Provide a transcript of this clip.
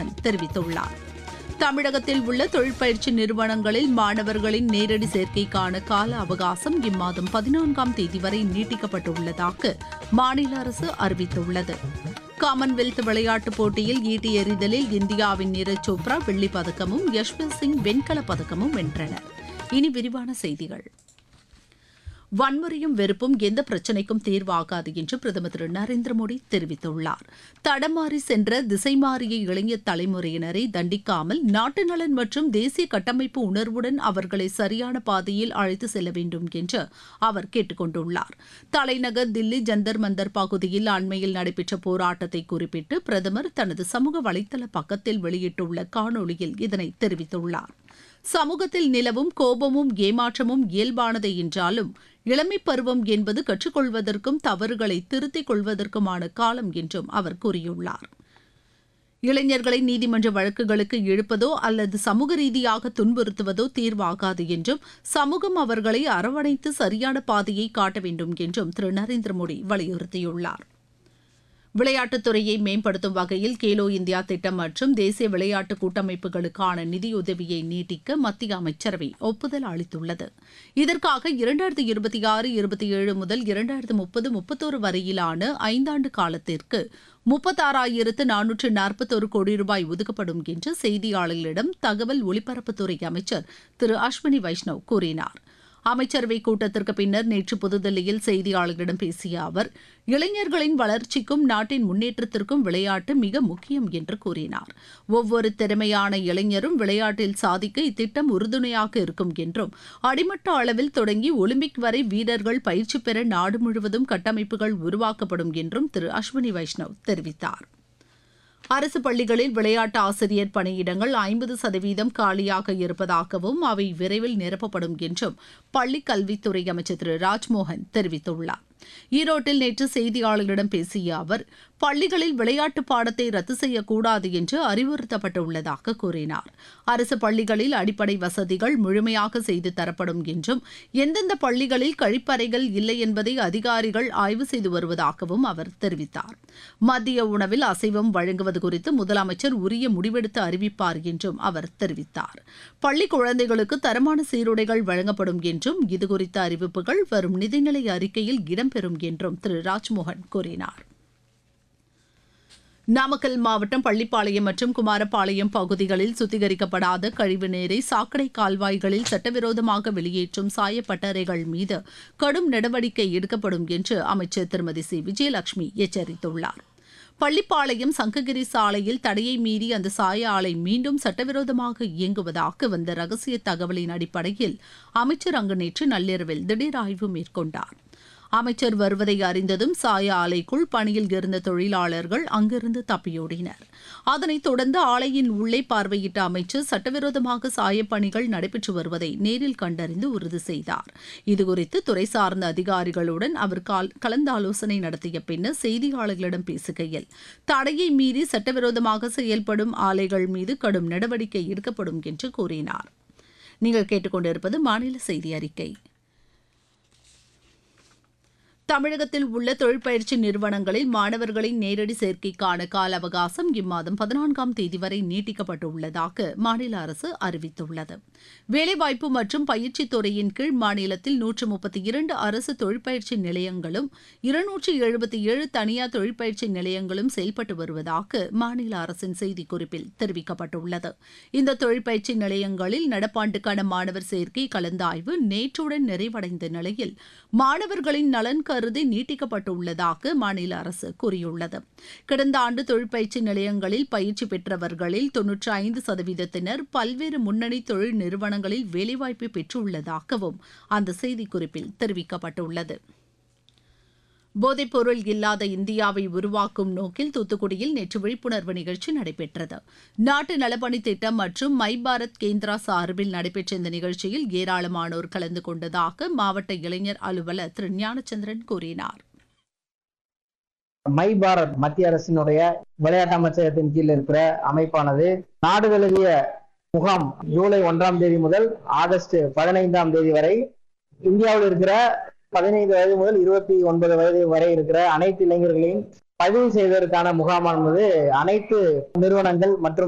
கோவில் தெரிவித்துள்ளார். தமிழகத்தில் உள்ள தொழிற்பயிற்சி நிறுவனங்களில் மாணவர்களின் நேரடி சேர்க்கைக்கான கால அவகாசம் இம்மாதம் 14ஆம் தேதி வரை நீட்டிக்கப்பட்டுள்ளதாக மாநில அரசு அறிவித்துள்ளது. காமன்வெல்த் விளையாட்டுப் போட்டியில் ஈட்டி எறிதலில் இந்தியாவின் நீரஜ் சோப்ரா வெள்ளிப் பதக்கமும் யஷ்வீர் சிங் வெண்கலப் பதக்கமும் வென்றனர். இனி விரிவான செய்திகள். வன்முறையும் வெறுப்பும் எந்த பிரச்சினைக்கும் தீர்வாகாது என்று பிரதமர் திரு நரேந்திர மோடி தெரிவித்துள்ளார். தடமாறி சென்ற திசை மாறிய இளைஞர் தலைமுறையினரை தண்டிக்காமல் நாட்டு நலன் மற்றும் தேசிய கட்டமைப்பு உணர்வுடன் அவர்களை சரியான பாதையில் அழைத்து செல்ல வேண்டும் என்று அவர் கேட்டுக் கொண்டுள்ளார். தலைநகர் தில்லி ஜந்தர் மந்தர் பகுதியில் அண்மையில் நடைபெற்ற போராட்டத்தை குறிப்பிட்டு பிரதமர் தனது சமூக வலைதள பக்கத்தில் வெளியிட்டுள்ள காணொலியில் இதனை தெரிவித்துள்ளார். சமூகத்தில் நிலவும் கோபமும் ஏமாற்றமும் இயல்பானதே என்றாலும் இளமை பருவம் என்பது கற்றுக்கொள்வதற்கும் தவறுகளை திருத்திக் கொள்வதற்குமான காலம் என்றும் அவர் கூறியுள்ளார். இளைஞர்களை நீதிமன்ற வழக்குகளுக்கு இழுப்பதோ அல்லது சமூக ரீதியாக துன்புறுத்துவதோ தீர்வாகாது என்றும் சமூகம் அவர்களை அரவணைத்து சரியான பாதையை காட்ட வேண்டும் என்றும் திரு நரேந்திர மோடி வலியுறுத்தியுள்ளார். விளையாட்டுத் துறையை மேம்படுத்தும் வகையில் கேலோ இந்தியா திட்டம் மற்றும் தேசிய விளையாட்டு கூட்டமைப்புகளுக்கான நிதியுதவியை நீட்டிக்க மத்திய அமைச்சரவை ஒப்புதல் அளித்துள்ளது. இதற்காக 2026-27 முதல் 2030-31 வரையிலான 5 ஆண்டு காலத்திற்கு 36,441 கோடி ரூபாய் ஒதுக்கப்படும் என்று செய்தியாளர்களிடம் தகவல் ஒலிபரப்புத்துறை அமைச்சர் திரு அஸ்வினி வைஷ்ணவ் கூறினார். அமைச்சரவை கூட்டத்திற்கு பின்னர் நேற்று புதுதில்லியில் செய்தியாளர்களிடம் பேசிய அவர், இளைஞர்களின் வளர்ச்சிக்கும் நாட்டின் முன்னேற்றத்திற்கும் விளையாட்டு மிக முக்கியம் என்று கூறினார். ஒவ்வொரு திறமையான இளைஞரும் விளையாட்டில் சாதிக்க இத்திட்டம் உறுதுணையாக இருக்கும் என்றும், அடிமட்ட அளவில் தொடங்கி ஒலிம்பிக் வரை வீரர்கள் பயிற்சி பெற நாடு முழுவதும் கட்டமைப்புகள் உருவாக்கப்படும் என்றும் திரு அஸ்வினி வைஷ்ணவ் தெரிவித்தார். அரசு பள்ளிகளில் விளையாட்டு ஆசிரியர் பணியிடங்கள் 50% காலியாக இருப்பதாகவும் அவை விரைவில் நிரப்பப்படும் என்றும் பள்ளிக் கல்வித்துறை அமைச்சர் திரு ராஜ்மோகன் தெரிவித்துள்ளார். ஈரோட்டில் நேற்று செய்தியாளர்களிடம் பேசிய அவர், பள்ளிகளில் விளையாட்டு பாடத்தை ரத்து செய்யக்கூடாது என்று அறிவுறுத்தப்பட்டுள்ளதாக கூறினார். அரசு பள்ளிகளில் அடிப்படை வசதிகள் முழுமையாக செய்து தரப்படும் என்றும், எந்தெந்த பள்ளிகளில் கழிப்பறைகள் இல்லை என்பதை அதிகாரிகள் ஆய்வு செய்து வருவதாகவும் அவர் தெரிவித்தார். மதிய உணவில் அசைவம் வழங்குவது குறித்து முதலமைச்சர் உரிய முடிவெடுத்து அறிவிப்பார் என்றும் அவர் தெரிவித்தார். பள்ளி குழந்தைகளுக்கு தரமான சீருடைகள் வழங்கப்படும் என்றும், இதுகுறித்த அறிவிப்புகள் வரும் நிதிநிலை அறிக்கையில் இடம்பெறும் என்றும் திரு ராஜ்மோகன் கூறினார். நாமக்கல் மாவட்டம் பள்ளிப்பாளையம் மற்றும் குமாரப்பாளையம் பகுதிகளில் சுத்திகரிக்கப்படாத கழிவு நீரை சாக்கடை கால்வாய்களில் சட்டவிரோதமாக வெளியேற்றும் சாயப்பட்டறைகள் மீது கடும் நடவடிக்கை எடுக்கப்படும் என்று அமைச்சர் திருமதி சி விஜயலட்சுமி எச்சரித்துள்ளார். பள்ளிப்பாளையம் சங்ககிரி சாலையில் தடையை மீறி அந்த சாய ஆலை மீண்டும் சட்டவிரோதமாக இயங்குவதாக வந்த ரகசிய தகவலின் அடிப்படையில் அமைச்சர் அங்கு நேற்று நள்ளிரவில் திடீர் ஆய்வு மேற்கொண்டார். அமைச்சர் வருவதை அறிந்ததும் சாய ஆலைக்குள் பணியில் இருந்த தொழிலாளர்கள் அங்கிருந்து தப்பியோடினர். அதனைத் தொடர்ந்து ஆலையின் உள்ளே பார்வையிட்ட அமைச்சர் சட்டவிரோதமாக சாயப்பணிகள் நடைபெற்று வருவதை நேரில் கண்டறிந்து உறுதி செய்தார். இதுகுறித்து துறை சார்ந்த அதிகாரிகளுடன் அவர் கலந்தாலோசனை நடத்திய பின்னர் செய்தியாளர்களிடம் பேசுகையில், தடையை மீறி சட்டவிரோதமாக செயல்படும் ஆலைகள் மீது கடும் நடவடிக்கை எடுக்கப்படும் என்று கூறினார். நீங்கள் கேட்டுக்கொண்டிருப்பது மாநில செய்தி அறிக்கை. தமிழகத்தில் உள்ள தொழிற்பயிற்சி நிறுவனங்களில் மாணவர்களின் நேரடி சேர்க்கைக்கான கால அவகாசம் இம்மாதம் 14ஆம் தேதி வரை நீட்டிக்கப்பட்டுள்ளதாக மாநில அரசு அறிவித்துள்ளது. வேலைவாய்ப்பு மற்றும் பயிற்சித் துறையின் கீழ் மாநிலத்தில் 132 அரசு தொழிற்பயிற்சி நிலையங்களும் 277 தனியார் தொழிற்பயிற்சி நிலையங்களும் செயல்பட்டு வருவதாக மாநில அரசின் செய்திக்குறிப்பில் தெரிவிக்கப்பட்டுள்ளது. இந்த தொழிற்பயிற்சி நிலையங்களில் நடப்பாண்டுக்கான மாணவர் சேர்க்கை கலந்தாய்வு நேற்றுடன் நிறைவடைந்த நிலையில் மாணவர்களின் நலன் கருதி நீட்டிக்கப்பட்டுள்ளதாக மாநில அரசு கூறியுள்ளது. கடந்த ஆண்டு தொழிற்பயிற்சி நிலையங்களில் பயிற்சி பெற்றவர்களில் 95% பல்வேறு முன்னணி தொழில் நிறுவனங்களில் வேலைவாய்ப்பு பெற்றுள்ளதாகவும் அந்த செய்திக்குறிப்பில் தெரிவிக்கப்பட்டுள்ளது. போதைப்பொருள் இல்லாத இந்தியாவை உருவாக்கும் நோக்கில் தூத்துக்குடியில் நேற்று விழிப்புணர்வு நிகழ்ச்சி நடைபெற்றது. நாட்டு நலப்பணி திட்டம் மற்றும் மை பாரத் கேந்திரா சார்பில் நடைபெற்ற இந்த நிகழ்ச்சியில் ஏராளமானோர் கலந்து கொண்டதாக மாவட்ட இளைஞர் அலுவலர் திரு ஞானச்சந்திரன் கூறினார். மை பாரத் மத்திய அரசினுடைய விளையாட்டு அமைச்சகத்தின் கீழ் இருக்கிற அமைப்பானது நாடு தழுவிய முகாம் ஜூலை 1ஆம் தேதி முதல் ஆகஸ்ட் 15ஆம் தேதி வரை இந்தியாவில் இருக்கிற 15 வயது முதல் 29 வயது வரை இருக்கிற அனைத்து இளைஞர்களையும் பதிவு செய்வதற்கான முகாமானது அனைத்து நிறுவனங்கள் மற்றும்